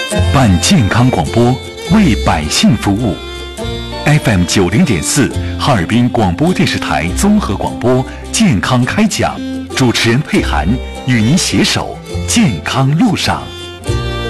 办健康广播，为百姓服务。FM 90.4，哈尔滨广播电视台综合广播健康开讲，主持人佩涵与您携手健康路上。